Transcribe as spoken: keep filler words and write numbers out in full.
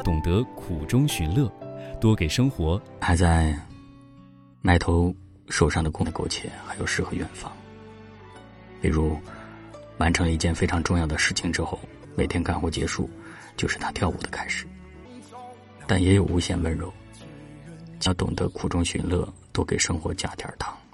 懂得苦中寻乐，多给生活。 还在埋头手上的功的苟且，还有诗和远方。比如完成了一件非常重要的事情之后，每天干活结束就是他跳舞的开始。但也有无限温柔，要懂得苦中寻乐，多给生活加点糖。